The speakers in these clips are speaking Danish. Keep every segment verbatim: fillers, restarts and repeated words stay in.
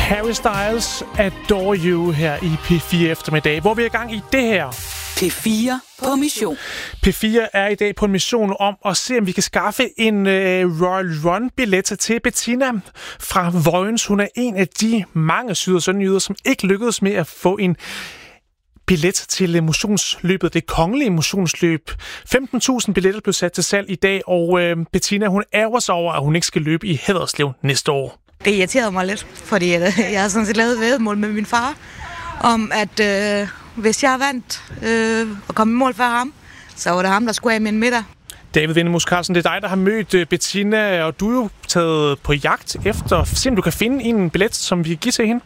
Harry Styles, Adore You her i P fire eftermiddag, hvor vi er i gang i det her. P fire på mission. P fire er i dag på en mission om at se, om vi kan skaffe en øh, Royal Run-billet til Bettina fra Vojens. Hun er en af de mange syd- og sønderjyder, som ikke lykkedes med at få en billet til motionsløbet, det kongelige motionsløb. femten tusind billetter blev sat til salg i dag, og øh, Bettina, hun ærger sig over, at hun ikke skal løbe i Haderslev næste år. Det irriterede mig lidt, fordi jeg har sådan set lavet et væddemål med min far, om at øh, hvis jeg vandt øh, og kom i mål for ham, så var det ham, der skulle af med en middag. David Vindemus Carlsen, det er dig, der har mødt øh, Bettina, og du er jo taget på jagt efter, se om du kan finde en billet, som vi kan give til hende.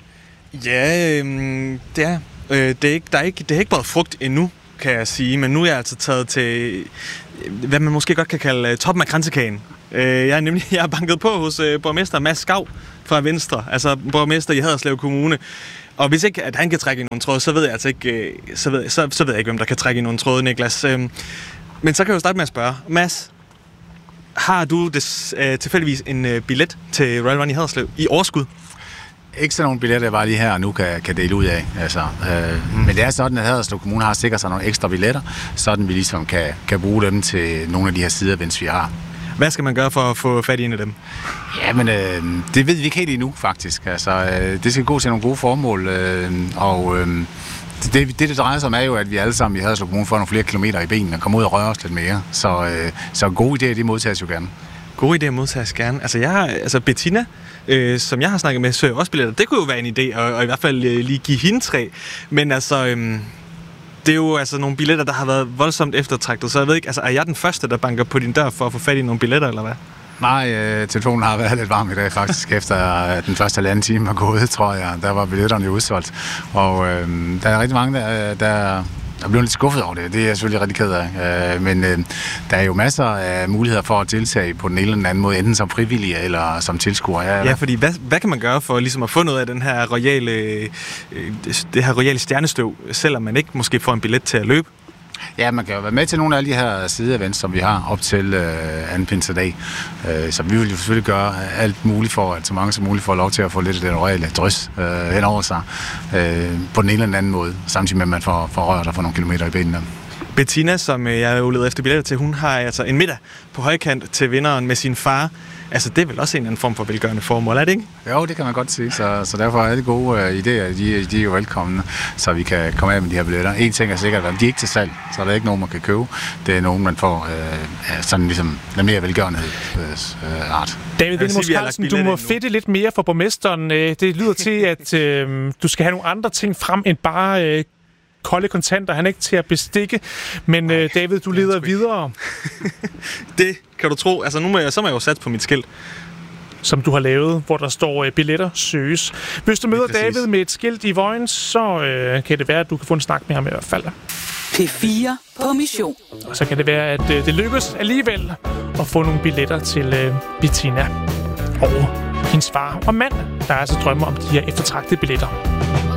Ja, øh, det er øh, det er ikke, der er ikke, det er ikke bare frugt endnu, kan jeg sige, men nu er jeg altså taget til, hvad man måske godt kan kalde toppen af kransekagen. Jeg er nemlig jeg er banket på hos øh, borgmester Mads Skav fra Venstre, altså borgmester i Haderslev Kommune. Og hvis ikke at han kan trække i nogen tråd, så ved jeg altså ikke, øh, så, ved, så, så ved jeg ikke, hvem der kan trække i nogen tråd, Niklas. Øh, men så kan jeg jo starte med at spørge, Mads, har du des, øh, tilfældigvis en øh, billet til Royal Run i Haderslev i overskud? Ikke sådan nogle billetter, jeg bare lige her og nu kan, kan dele ud af. Altså, øh, mm. Men det er sådan, at Haderslev Kommune har sikret sig nogle ekstra billetter, sådan vi ligesom kan, kan bruge dem til nogle af de her sideevents, vi har. Hvad skal man gøre for at få fat i en af dem? Jamen, øh, det ved vi ikke helt endnu, faktisk. Altså, øh, det skal gå til nogle gode formål, øh, og øh, det, det, det drejer sig om, er jo, at vi alle sammen i Haderslev Kommune får nogle flere kilometer i benene og kommer ud og rører os lidt mere. Så, øh, så gode idéer, de modtages jo gerne. Gode idéer modtages gerne. Altså, jeg har, altså Bettina, øh, som jeg har snakket med, søger også billetter. Det kunne jo være en idé, og, og i hvert fald øh, lige give hende tre. Men altså... Øh, det er jo altså nogle billetter, der har været voldsomt eftertragtet, så jeg ved ikke, altså er jeg den første, der banker på din dør for at få fat i nogle billetter, eller hvad? Nej, øh, telefonen har været lidt varm i dag faktisk, efter at den første halvanden time var gået, tror jeg. Der var billetterne udsolgt, og øh, der er rigtig mange, der, der er blevet lidt skuffet over det. Det er jeg selvfølgelig rigtig ked af. Øh, men øh, der er jo masser af muligheder for at deltage på den ene eller den anden måde, enten som frivillige eller som tilskuer. Ja, ja, fordi hvad, hvad kan man gøre for ligesom at få noget af den her royale, øh, det her royale stjernestøv, selvom man ikke måske får en billet til at løbe? Ja, man kan jo være med til nogle af alle de her sideevents, som vi har op til øh, anden pinsedag. Øh, så vi vil jo selvfølgelig gøre alt muligt for, at så mange som muligt får lov til at få lidt af den royale drys øh, hen over sig øh, på den ene eller den anden måde, samtidig med, at man får, får rørt og får nogle kilometer i benene. Bettina, som jeg jo leder efter billetter til, hun har altså en middag på højkant til vinderen med sin far. Altså, det er vel også en anden form for velgørende formål, er det ikke? Jo, det kan man godt sige. Så, så derfor er det gode uh, idéer, de, de er jo velkomne, så vi kan komme af med de her billetter. En ting er sikkert, at de er ikke til salg, så der er ikke nogen, man kan købe. Det er nogen, man får uh, sådan ligesom en mere velgørenhed uh, art. David Vindemus Carlsen, du må fedte lidt mere for borgmesteren. Det lyder til, at uh, du skal have nogle andre ting frem end bare... Uh, kolde kontanter, han er ikke til at bestikke. Men øh, David, du leder videre. Det kan du tro. Altså, nu må jeg, så må jeg jo satse på mit skilt. Som du har lavet, hvor der står øh, billetter søges. Hvis du møder David med et skilt i Vojens, så øh, kan det være, at du kan få en snak med ham i hvert fald. P fire på mission. Og så kan det være, at øh, det lykkes alligevel at få nogle billetter til øh, Bettina og hendes far og mand, der altså drømmer om de her eftertragtede billetter.